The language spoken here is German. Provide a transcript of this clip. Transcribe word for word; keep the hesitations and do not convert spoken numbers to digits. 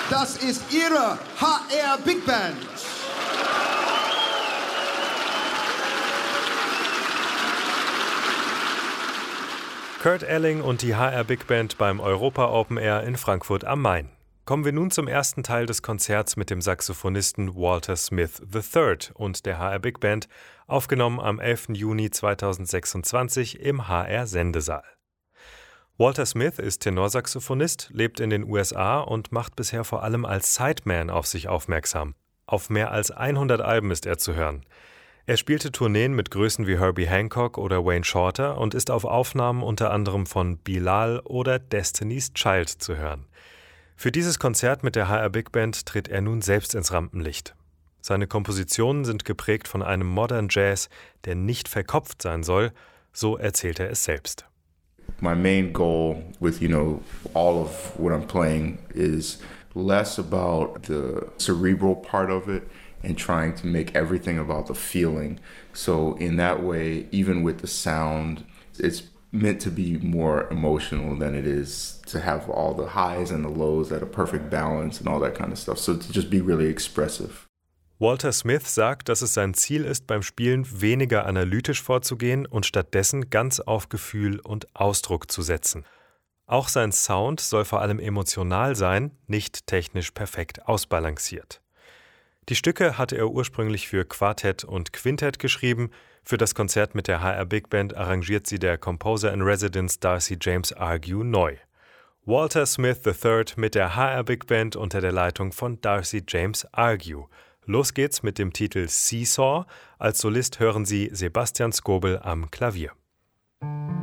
Das ist Ihre H R Big Band. Kurt Elling und die H R Big Band beim Europa Open Air in Frankfurt am Main. Kommen wir nun zum ersten Teil des Konzerts mit dem Saxophonisten Walter Smith der Dritte und der H R Big Band, aufgenommen am elften Juni zweitausendsechsundzwanzig im H R-Sendesaal. Walter Smith ist Tenorsaxophonist, lebt in den U S A und macht bisher vor allem als Sideman auf sich aufmerksam. Auf mehr als hundert Alben ist er zu hören. Er spielte Tourneen mit Größen wie Herbie Hancock oder Wayne Shorter und ist auf Aufnahmen unter anderem von Bilal oder Destiny's Child zu hören. Für dieses Konzert mit der H R Big Band tritt er nun selbst ins Rampenlicht. Seine Kompositionen sind geprägt von einem Modern Jazz, der nicht verkopft sein soll, so erzählt er es selbst. My main goal with, you know, all of what I'm playing is less about the cerebral part of it and trying to make everything about the feeling. So in that way, even with the sound, it's meant to be more emotional than it is to have all the highs and the lows at a perfect balance and all that kind of stuff. So to just be really expressive. Walter Smith sagt, dass es sein Ziel ist, beim Spielen weniger analytisch vorzugehen und stattdessen ganz auf Gefühl und Ausdruck zu setzen. Auch sein Sound soll vor allem emotional sein, nicht technisch perfekt ausbalanciert. Die Stücke hatte er ursprünglich für Quartett und Quintett geschrieben. Für das Konzert mit der H R Big Band arrangiert sie der Composer in Residence Darcy James Argue neu. Walter Smith der Dritte mit der H R Big Band unter der Leitung von Darcy James Argue. Los geht's mit dem Titel Seesaw. Als Solist hören Sie Sebastian Skobel am Klavier.